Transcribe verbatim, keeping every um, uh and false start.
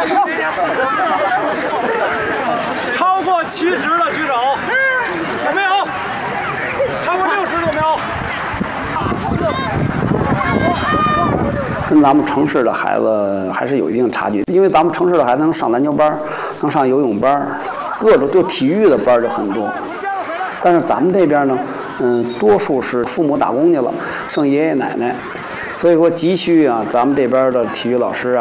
超过七十的举手，有没有？超过六十有没有？ 跟咱们城市的孩子还是有一定差距，因为咱们城市的孩子能上篮球班，能上游泳班，各种就体育的班就很多。但是咱们这边呢，嗯，多数是父母打工去了，剩爷爷奶奶，所以说急需啊，咱们这边的体育老师啊。